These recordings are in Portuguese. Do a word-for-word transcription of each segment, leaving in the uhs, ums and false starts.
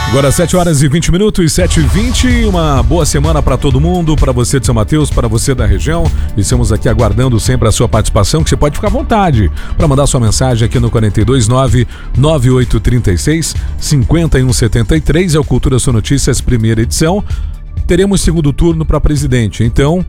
Agora sete horas e vinte minutos, sete e vinte, uma boa semana para todo mundo, para você de São Mateus, para você da região. Estamos aqui aguardando sempre a sua participação, que você pode ficar à vontade para mandar sua mensagem aqui no quatro dois nove, nove oito três seis, cinco um sete três, é o Cultura Sua Notícias, primeira edição. Teremos segundo turno para presidente, então,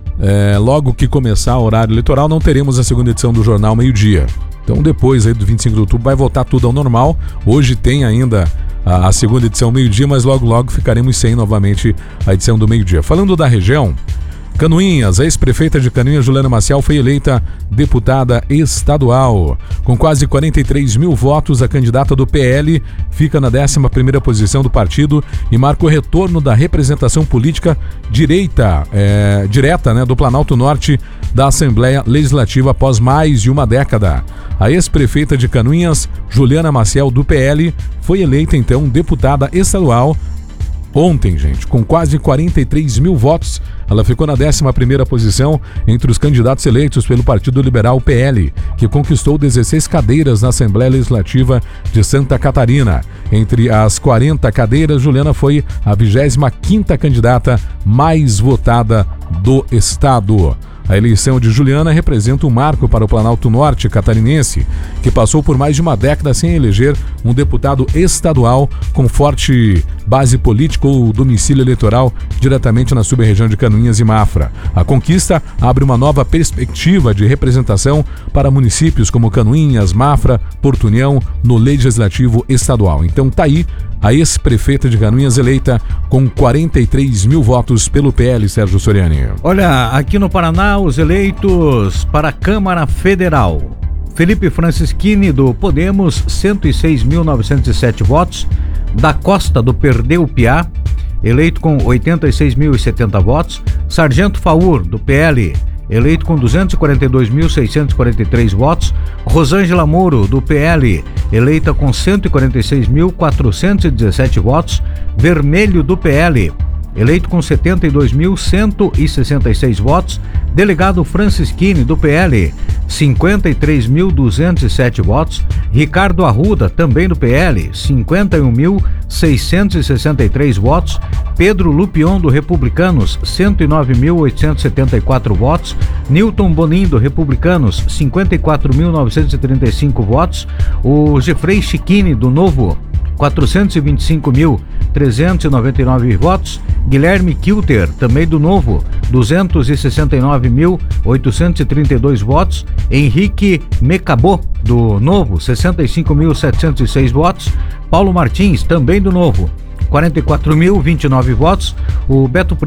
é, logo que começar o horário eleitoral, não teremos a segunda edição do Jornal Meio-Dia. Então depois aí do vinte e cinco de outubro vai voltar tudo ao normal. Hoje tem ainda a segunda edição meio-dia, mas logo logo ficaremos sem novamente a edição do meio-dia. Falando da região, Canoinhas, a ex-prefeita de Canoinhas, Juliana Maciel, foi eleita deputada estadual. Com quase quarenta e três mil votos, a candidata do P L fica na décima primeira posição do partido e marca o retorno da representação política direita, é, direta né, do Planalto Norte da Assembleia Legislativa após mais de uma década. A ex-prefeita de Canoinhas, Juliana Maciel, do P L, foi eleita então deputada estadual ontem, gente, com quase quarenta e três mil votos. Ela ficou na décima primeira posição entre os candidatos eleitos pelo Partido Liberal P L, que conquistou dezesseis cadeiras na Assembleia Legislativa de Santa Catarina. Entre as quarenta cadeiras, Juliana foi a vigésima quinta candidata mais votada do estado. A eleição de Juliana representa um marco para o Planalto Norte catarinense, que passou por mais de uma década sem eleger um deputado estadual com forte base política ou domicílio eleitoral diretamente na sub-região de Canoinhas e Mafra. A conquista abre uma nova perspectiva de representação para municípios como Canoinhas, Mafra, Porto União, no Legislativo Estadual. Então tá aí a ex-prefeita de Canoinhas eleita com quarenta e três mil votos pelo P L, Sérgio Soriani. Olha, aqui no Paraná, os eleitos para a Câmara Federal. Felipe Francischini, do Podemos, cento e seis mil novecentos e sete votos. Da Costa, do Perdeu Piá, eleito com oitenta e seis mil e setenta votos. Sargento Faur, do P L, eleito com duzentos e quarenta e dois mil seiscentos e quarenta e três votos. Rosângela Moro, do P L, eleita com cento e quarenta e seis mil quatrocentos e dezessete votos. Vermelho, do P L, eleito com setenta e dois mil cento e sessenta e seis votos. Delegado Francischini, do P L, cinquenta e três mil duzentos e sete votos. Ricardo Arruda, também do P L, cinquenta e um mil seiscentos e sessenta e três votos. Pedro Lupion, do Republicanos, cento e nove mil oitocentos e setenta e quatro votos. Newton Bonin, do Republicanos, cinquenta e quatro mil novecentos e trinta e cinco votos. O Gefrey Chiquini, do Novo, quatrocentos e vinte e cinco mil trezentos e noventa e nove votos. Guilherme Kilter, também do Novo, duzentos e sessenta e nove mil oitocentos e trinta e dois votos. Henrique Mecabô, do Novo, sessenta e cinco mil setecentos e seis votos. Paulo Martins, também do Novo, quarenta e quatro mil vinte e nove votos. O Beto